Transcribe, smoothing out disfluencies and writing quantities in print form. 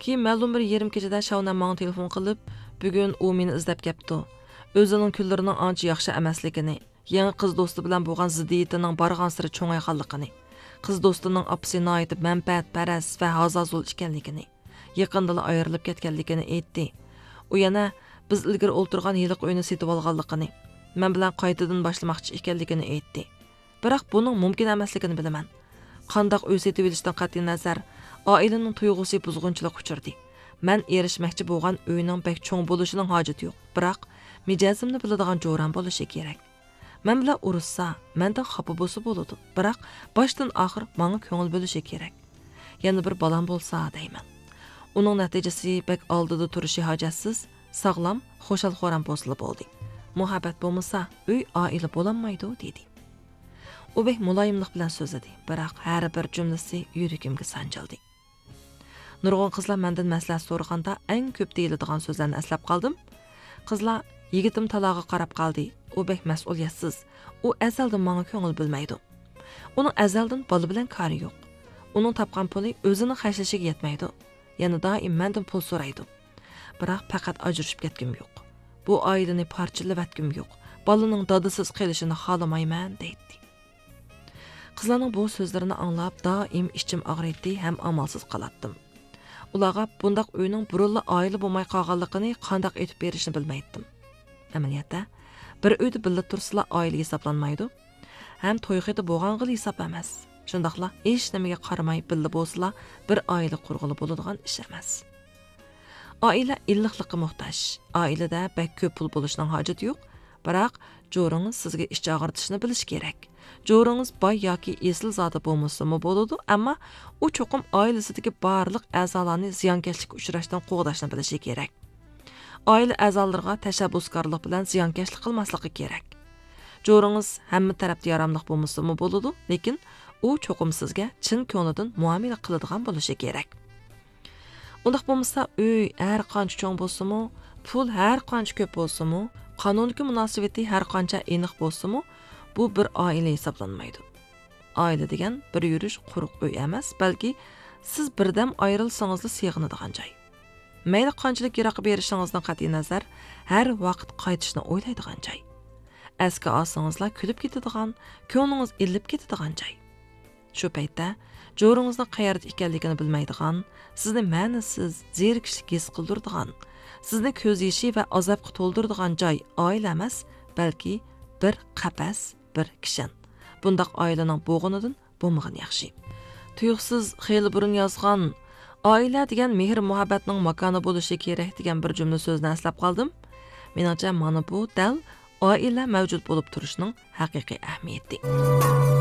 Keyin ma'lum bir yarim kechada Shavnam menga telefon qilib, bugun u meni izlab kelibdi. O'zining kunlarining ancha yaxshi emasligini, yangi qiz do'sti bilan bo'lgan ziddiyatining bargan siri cho'ngayganligini, qiz do'stining opasi noyitib manfaat paras va hazazul ekanligini, yaqinda ayrilib ketganligini aytdi. U yana biz ilgari o'ltirgan yiliq uyni setib olganligini, men bilan qaytadan boshlamoqchi ekanligini aytdi. Biroq buning mumkin emasligini bilaman. Qandaq uy setib olishdan qat'iy nazar, oilaning tuyg'usi buzg'unchilik uchirdi. Men erishmoqchi bo'lgan uyning bek cho'ng bo'lishining hojati yo'q. Biroq mijozimni biladigan jo'ran bo'lishi kerak. Men bilan urushsa, mendan xafa bo'lsa bo'ladi. Biroq boshdan oxir menga ko'ngil bo'lishi kerak. Yana bir balam bo'lsa deyman. Uning natijasi bek oldida turishi hojatsiz, sog'lom, xo'shal-xo'ram bo'silib bo'ldi. Muhabbat bo'lmasa, uy oila bo'lolmaydi dedi. U bek muloyimlik bilan so'zladi, biroq har bir jumlasi yuragimga sanjildi. Nurg'un qizlar mendan maslahat so'raganda eng ko'p deyiladigan so'zlarni eslab qoldim. Qizlar yigitim talog'iga qarab qoldi. U bek mas'uliyatsiz. U azaldan menga ko'ngil bilmaydi. Uning azaldan bola bilan kari yo'q. Uning topgan puli o'zini xashlashiga yetmaydi. Yana doim mendan pul so'raydi. Biroq faqat ajrashib ketgim yo'q. Bu oilani parchalab atgim yo'q. Bolaning dadisiz qilishini xohlamayman deydi. Qizlarning bu so'zlarini anglab doim ichim og'riydi ham amalsiz qolatdim. Ularga bundaq uyning burunli oila bo'lmay qolganligini qanday aytib berishni bilmaydim. Amaliyotda bir uyda birga tursalar oila hisoblanmaydi. Ham to'yxida bo'lgan hisob emas. Shundaqla hech nimaga qaramay birga bo'lsalar bir oila qurg'ili bo'ladigan ish emas. Oila illiqlikqa muhtoj. Oilada bak ko'p pul bo'lishining hojati yo'q. Biroq jo'ringiz sizga ish chaqirtishni bilish kerak. Jo'ringiz boy yoki esil zoti bo'lmasa-mu bo'ladi, ammo u cho'qim oilasidagi barliq a'zolarni ziyonkashlikka uchrashdan qo'g'dashni bilishi kerak. Oila a'zolariga tashabbuskorlik bilan ziyonkashlik qilmasligi kerak. Jo'ringiz hamma tarafda yaramliq bo'lmasa-mu bo'ladi, lekin u cho'qim sizga chin ko'ngildan muomala qiladigan bo'lishi kerak. Undaq bo'lmasa, uy har qancha cho'ng bo'lsa-mu, pul har qancha ko'p bo'lsa-mu, qonunga munosabati har qancha aniq bo'lsa-mu, bu bir oila hisoblanmaydi. Oila degan bir yurish quruq uy emas, balki siz birdam ayrilsangiz sig'inadigan joy. Mayli qanchalik yiroqqa berishingizdan qat'iy nazar, har vaqt qaytishni o'ylaydigan joy. Asga olsangizlar kulib ketadigan, ko'nglingiz ilib ketadigan joy. Shu paytda jo'ringizning qayerda ekanligini bilmaydigan, sizni ma'nisiz, zerikishlik his qildiradigan, sizni ko'z yoshi va azobga to'ldiradigan joy oila emas, balki bir qapas, bir kishan. Bundaq oilaning bo'g'inidan bo'lmagan yaxshi. Tuyuqsiz xeyli burun yozgan oila degan mehr muhabbatning makoni bo'lishi kerak degan bir jumla so'zni eslab qoldim. Menimcha mana bu dal oila mavjud bo'lib turishining haqiqiy ahamiyati.